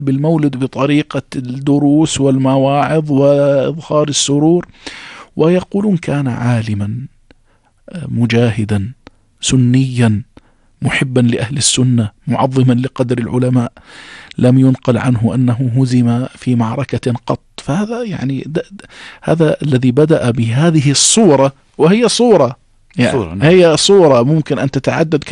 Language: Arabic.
بالمولد بطريقة الدروس والمواعظ وإظهار السرور، ويقولون كان عالما مجاهدا سنيا محبا لأهل السنة معظما لقدر العلماء، لم ينقل عنه أنه هزم في معركة قط. فهذا يعني هذا الذي بدأ بهذه الصورة، وهي صورة يعني هي صورة ممكن أن تتعدد